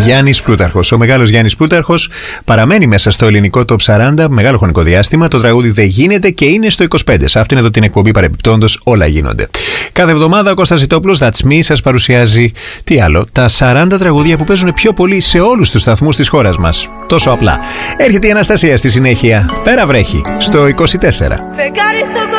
Γιάννης Πλούταρχος. Ο μεγάλος Γιάννης Πλούταρχος παραμένει μέσα στο ελληνικό top 40 μεγάλο χρονικό διάστημα. Το τραγούδι δεν γίνεται και είναι στο 25. Σε αυτήν εδώ την εκπομπή παρεμπιπτόντως όλα γίνονται. Κάθε εβδομάδα ο Κώστας Ζητόπουλος, That's Me, σας παρουσιάζει τι άλλο, τα 40 τραγούδια που παίζουν πιο πολύ σε όλους τους σταθμούς της χώρας μας. Τόσο απλά. Έρχεται η Αναστασία στη συνέχεια. Πέρα βρέχει στο 24.